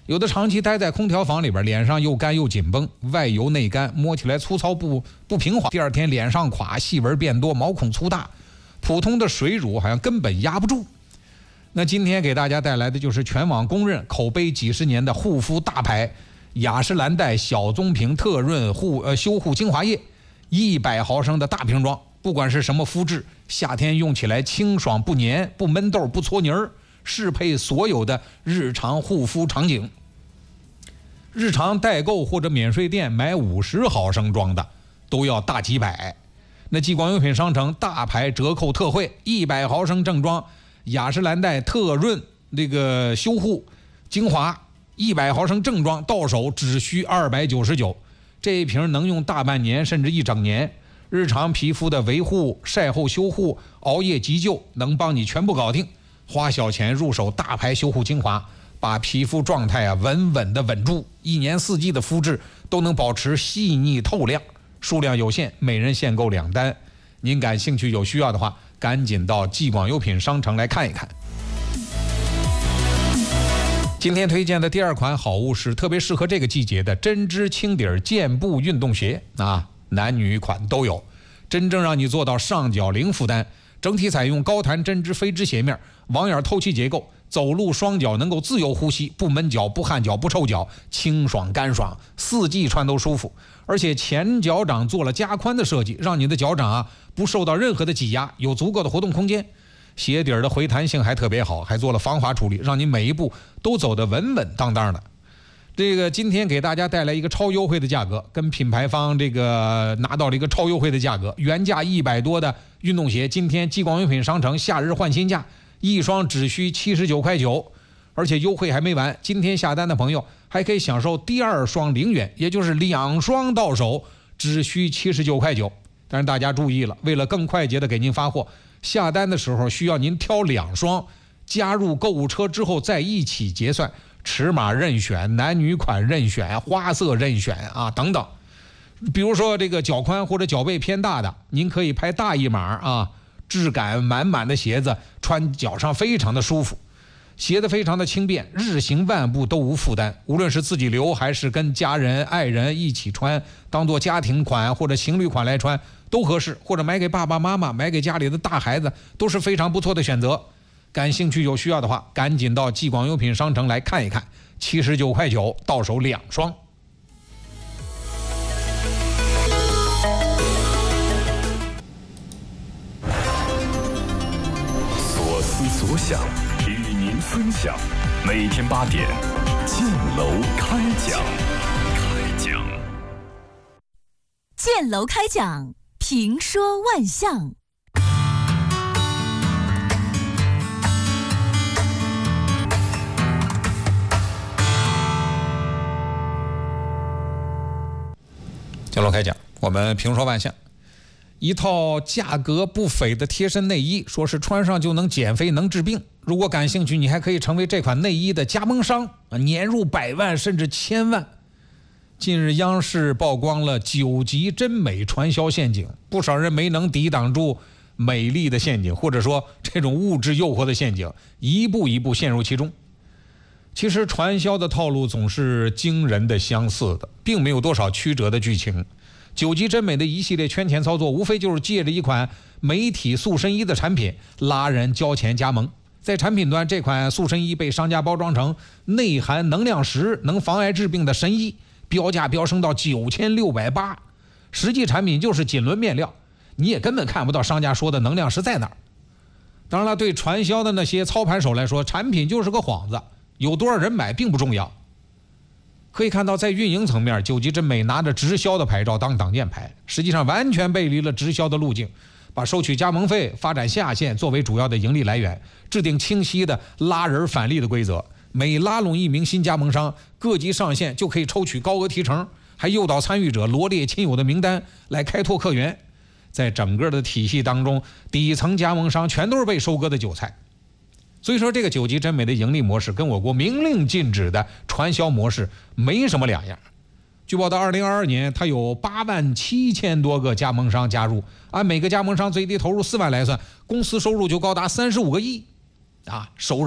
有的长期待在空调房里边，脸上又干又紧绷，外油内干，摸起来粗糙不平滑，第二天脸上垮，细纹变多，毛孔粗大，普通的水乳好像根本压不住。那今天给大家带来的就是全网公认口碑几十年的护肤大牌雅诗兰黛小棕瓶特润修护精华液，100毫升的大瓶装，不管是什么肤质，夏天用起来清爽不黏不闷痘不搓泥儿，适配所有的日常护肤场景。日常代购或者免税店买50毫升装的都要大几百。那激光用品商城大牌折扣特惠，100毫升正装雅诗兰黛特润修护精华100毫升正装到手只需299，这一瓶能用大半年甚至一整年。日常皮肤的维护、晒后修护、熬夜急救能帮你全部搞定。花小钱入手大牌修护精华，把皮肤状态稳稳的稳住，1年4季的肤质都能保持细腻透亮。数量有限，每人限购2单。您感兴趣有需要的话，赶紧到激广优品商城来看一看。今天推荐的第2款好物是特别适合这个季节的针织轻底健步运动鞋男女款都有，真正让你做到上脚零负担。整体采用高弹针织飞织鞋面，网眼透气结构，走路双脚能够自由呼吸，不闷脚不汗脚不臭脚，清爽干爽，4季穿都舒服。而且前脚掌做了加宽的设计，让你的脚掌不受到任何的挤压，有足够的活动空间。鞋底的回弹性还特别好，还做了防滑处理，让你每一步都走得稳稳当当的。今天给大家带来一个超优惠的价格，跟品牌方拿到了一个超优惠的价格，原价100多的运动鞋，今天激广用品商城夏日换新价，一双只需79.9块，而且优惠还没完，今天下单的朋友还可以享受第2双0元，也就是2双到手只需79.9块。但是大家注意了，为了更快捷的给您发货，下单的时候需要您挑2双，加入购物车之后再一起结算，尺码任选，男女款任选，花色任选等等。比如说脚宽或者脚背偏大的，您可以拍大一码质感满满的鞋子，穿脚上非常的舒服。鞋子非常的轻便，日行万步都无负担，无论是自己留还是跟家人爱人一起穿，当做家庭款或者情侣款来穿都合适，或者买给爸爸妈妈，买给家里的大孩子都是非常不错的选择。感兴趣有需要的话，赶紧到激广优品商城来看一看，79.9块到手2双。 所思所想与您分享，每天8点，建楼开讲。 建楼开讲，评说万象。 建楼开讲，我们评说万象。一套价格不菲的贴身内衣，说是穿上就能减肥能治病。如果感兴趣，你还可以成为这款内衣的加盟商，年入100万甚至1000万。近日央视曝光了9级真美传销陷阱，不少人没能抵挡住美丽的陷阱，或者说这种物质诱惑的陷阱，一步一步陷入其中。其实传销的套路总是惊人的相似的，并没有多少曲折的剧情。9级真美的一系列圈钱操作，无非就是借着一款美体塑身衣的产品拉人交钱加盟。在产品端，这款塑身衣被商家包装成内含能量石，能防癌治病的神衣，标价飙升到9680，实际产品就是锦纶面料，你也根本看不到商家说的能量石在哪儿。当然了，对传销的那些操盘手来说，产品就是个幌子，有多少人买并不重要。可以看到，在运营层面，9级真美拿着直销的牌照当挡箭牌，实际上完全背离了直销的路径，把收取加盟费、发展下线作为主要的盈利来源，制定清晰的拉人返利的规则。每拉拢1名新加盟商，各级上线就可以抽取高额提成，还诱导参与者罗列亲友的名单来开拓客源。在整个的体系当中，底层加盟商全都是被收割的韭菜。所以说，这个9级真美的盈利模式跟我国明令禁止的传销模式没什么两样。据报道，2022年它有87000多个加盟商加入，按每个加盟商最低投入4万来算，公司收入就高达35个亿，收入